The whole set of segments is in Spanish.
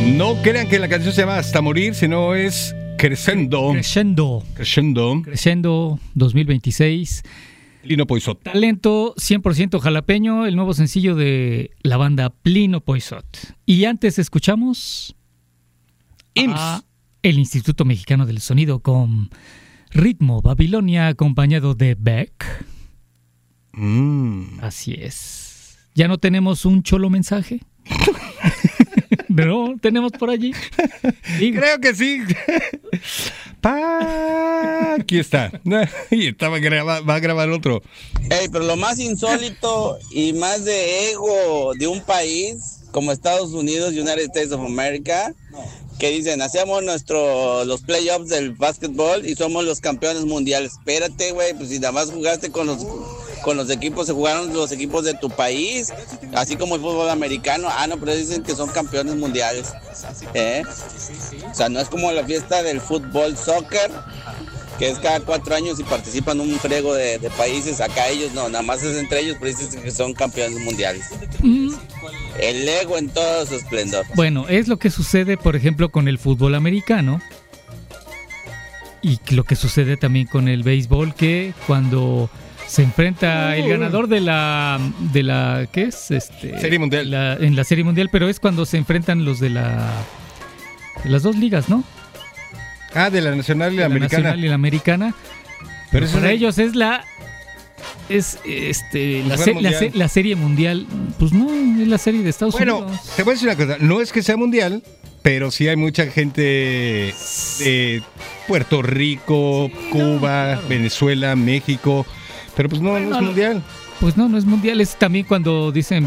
No crean que la canción se llama Hasta Morir, sino es Crescendo. Crescendo 2026. Plino Poisot. Talento 100% jalapeño, el nuevo sencillo de la banda Plino Poisot. Y antes escuchamos a el Instituto Mexicano del Sonido con Ritmo Babilonia, acompañado de Beck. Así es. ¿Ya no tenemos un cholo mensaje? No, tenemos por allí. Digo. Creo que sí. Aquí está. Y va a grabar otro. Hey, pero lo más insólito y más de ego de un país como Estados Unidos, United States of America, que dicen, hacemos los playoffs del básquetbol y somos los campeones mundiales. Espérate, güey, pues si nada más jugaste con los equipos, se jugaron los equipos de tu país, así como el fútbol americano. No, pero dicen que son campeones mundiales. O sea, no es como la fiesta del fútbol, soccer, que es cada 4 años y participan un frego de países. Acá ellos no, nada más es entre ellos, pero dicen que son campeones mundiales. El ego en todo su esplendor. Bueno, es lo que sucede, por ejemplo, con el fútbol americano y lo que sucede también con el béisbol, que cuando se enfrenta el ganador de la ¿qué es? Serie Mundial. En la Serie Mundial, pero es cuando se enfrentan los de las dos ligas, ¿no? De la Nacional y la Americana. Nacional y la Americana. Pero para ellos es la Serie Mundial. Pues no, es la Serie de Estados Unidos. Bueno, te voy a decir una cosa, no es que sea mundial, pero sí hay mucha gente de Puerto Rico, Cuba, claro, Venezuela, México, pero pues no es mundial. Pues no es mundial, es también cuando dicen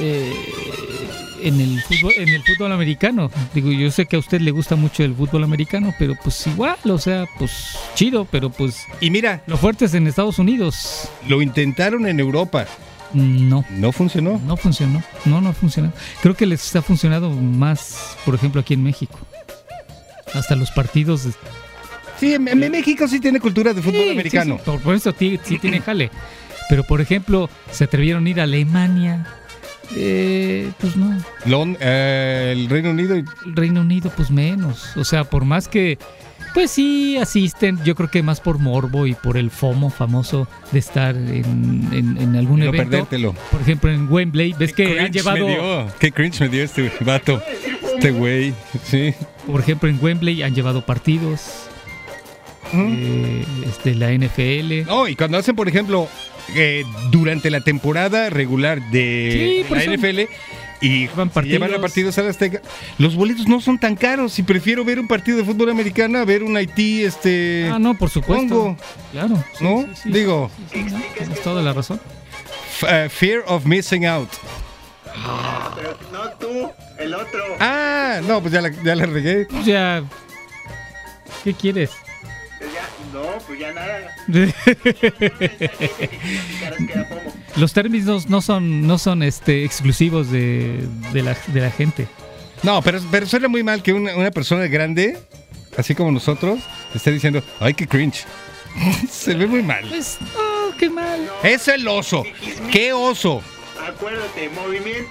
en el fútbol americano. Digo, yo sé que a usted le gusta mucho el fútbol americano, pero pues igual, o sea, pues chido, pero pues... Y mira, lo fuerte es en Estados Unidos. Lo intentaron en Europa. No funcionó. No funcionó. Creo que les ha funcionado más, por ejemplo, aquí en México. Hasta los partidos... Sí, en México sí tiene cultura de fútbol americano. Sí, por eso sí tiene jale. Pero, por ejemplo, se atrevieron a ir a Alemania... pues no. El Reino Unido. El Reino Unido, pues menos. O sea, por más que, pues sí asisten, yo creo que más por morbo y por el FOMO famoso de estar en algún evento. Perdértelo. Por ejemplo, en Wembley, ves que han llevado. Qué cringe me dio este vato. Este güey, sí. Por ejemplo, en Wembley han llevado partidos. La NFL. No, y cuando hacen, por ejemplo, durante la temporada regular de la NFL y llevan a partidos a la Azteca, los boletos no son tan caros y prefiero ver un partido de fútbol americano a ver un Haití no, por supuesto. Congo. Claro. ¿No? Digo. Tienes toda la razón. Fear of missing out. Pero no tú, el otro. No, pues ya la regué. Pues ya. ¿Qué quieres? Pues ya nada. Los términos no son exclusivos de la gente. No, pero suena muy mal que una persona grande, así como nosotros, esté diciendo, ay, qué cringe. Se ve muy mal. Pues, qué mal. Es el oso. ¿Qué oso? Acuérdate, movimiento